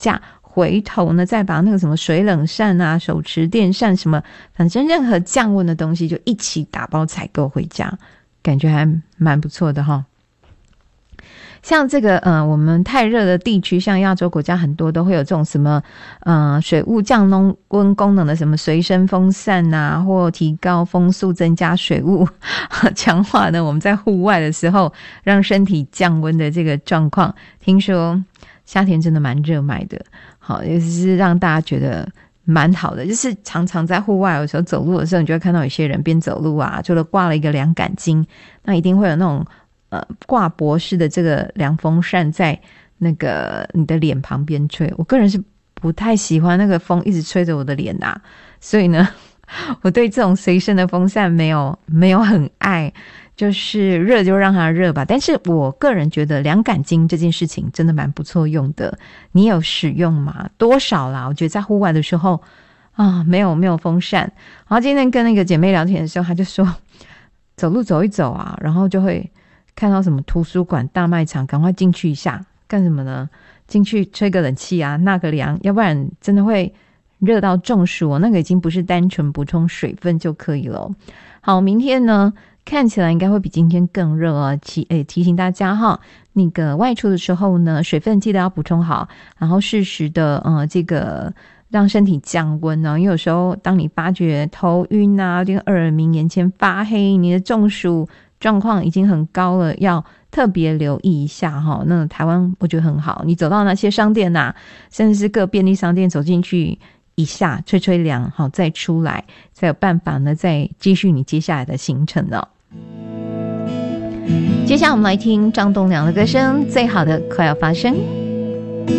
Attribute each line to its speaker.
Speaker 1: 架，回头呢再把那个什么水冷扇啊、手持电扇什么，反正任何降温的东西就一起打包采购回家，感觉还蛮不错的齁。像这个我们太热的地区，像亚洲国家很多都会有这种什么水雾降温功能的什么随身风扇啊，或提高风速增加水雾强化呢我们在户外的时候让身体降温的这个状况。听说夏天真的蛮热卖的，好，也是让大家觉得蛮好的，就是常常在户外有时候走路的时候，你就会看到有些人边走路啊，就挂了一个凉感巾，那一定会有那种挂脖式的这个凉风扇在那个你的脸旁边吹。我个人是不太喜欢那个风一直吹着我的脸啊，所以呢我对这种随身的风扇没有很爱，就是热就让它热吧。但是我个人觉得凉感巾这件事情真的蛮不错用的，你有使用吗？多少啦，我觉得在户外的时候啊，没有风扇。然后今天跟那个姐妹聊天的时候，她就说走路走一走啊，然后就会看到什么图书馆、大卖场，赶快进去一下，干什么呢？进去吹个冷气啊，纳个凉，要不然真的会热到中暑哦。那个已经不是单纯补充水分就可以了。好，明天呢看起来应该会比今天更热哦。提醒大家哈，那个外出的时候呢，水分记得要补充好，然后适时的这个让身体降温呢。因为有时候当你发觉头晕啊，这个耳鸣、眼前发黑，你的中暑状况已经很高了，要特别留意一下哈。那台湾我觉得很好，你走到那些商店啊，甚至是各便利商店走进去一下吹吹凉，好再出来，才有办法呢再继续你接下来的行程了。接下来我们来听张栋梁的歌声《最好的快要发生》。